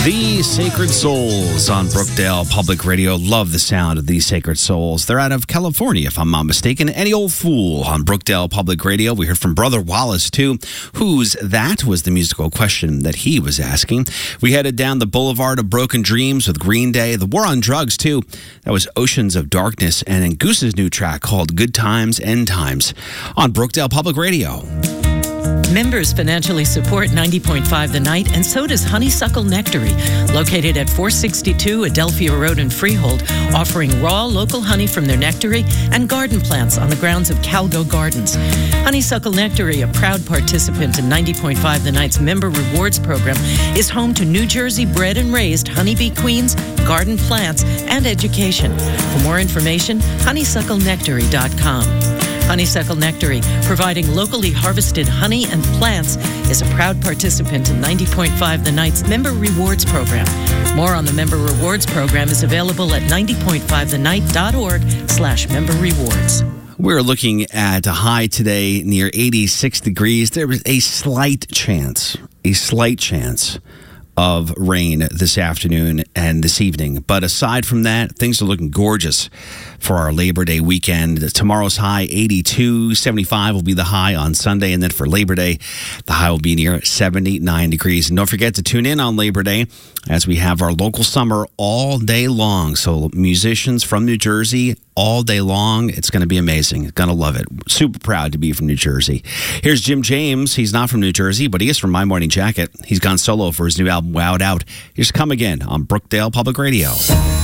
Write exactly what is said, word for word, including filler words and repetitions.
The Sacred Souls on Brookdale Public Radio. Love the sound of The Sacred Souls. They're out of California, if I'm not mistaken. Any Old Fool on Brookdale Public Radio. We heard from Brother Wallace, too. Who's that was the musical question that he was asking. We headed down the Boulevard of Broken Dreams with Green Day. The War on Drugs, too. That was Oceans of Darkness. And in Goose's new track called Good Times, End Times on Brookdale Public Radio. Members financially support ninety point five The Night, and so does Honeysuckle Nectary, located at four sixty-two Adelphia Road in Freehold, offering raw local honey from their nectary and garden plants on the grounds of Calgo Gardens. Honeysuckle Nectary, a proud participant in ninety point five The Night's Member Rewards program, is home to New Jersey bred and raised honeybee queens, garden plants, and education. For more information, honeysuckle nectary dot com. Honeysuckle Nectary, providing locally harvested honey and plants, is a proud participant in ninety point five The Night's Member Rewards program. More on the Member Rewards program is available at ninety point five the night dot org slash member rewards. We're looking at a high today near eighty-six degrees. There is a slight chance, a slight chance of rain this afternoon and this evening. But aside from that, things are looking gorgeous for our Labor Day weekend. Tomorrow's high, eighty-two. seventy-five will be the high on Sunday. And then for Labor Day, the high will be near seventy-nine degrees. And don't forget to tune in on Labor Day as we have our local summer all day long. So musicians from New Jersey all day long. It's going to be amazing. Going to love it. Super proud to be from New Jersey. Here's Jim James. He's not from New Jersey, but he is from My Morning Jacket. He's gone solo for his new album, Wowed Out. Here's Come Again on Brookdale Public Radio.